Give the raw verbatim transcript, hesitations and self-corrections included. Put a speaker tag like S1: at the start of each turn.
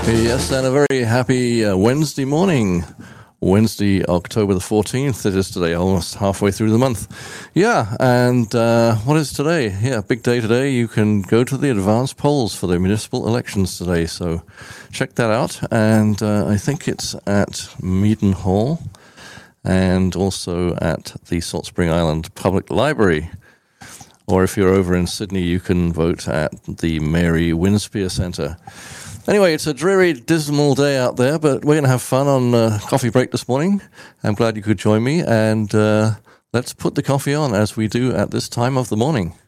S1: Yes, and a very happy uh, Wednesday morning. Wednesday, October the fourteenth. It is today, almost halfway through the month. Yeah, and uh, what is today? Yeah, big day today. You can go to the advance polls for the municipal elections today, so check that out. And uh, I think it's at Meaden Hall and also at the Salt Spring Island Public Library. Or if you're over in Sydney, you can vote at the Mary Winspear Centre. Anyway, it's a dreary, dismal day out there, but we're going to have fun on uh, coffee break this morning. I'm glad you could join me, and uh, let's put the coffee on as we do at this time of the morning.